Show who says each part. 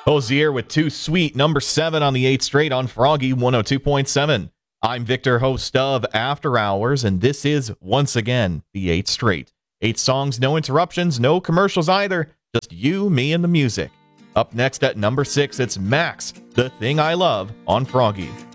Speaker 1: Hosier with Too Sweet, number 7 on the 8th straight on Froggy 102.7. I'm Victor, host of After Hours, and this is, once again, the 8th straight. 8 songs, no interruptions, no commercials either, just you, me, and the music. Up next at number 6, it's Max, The Thing I Love on Froggy.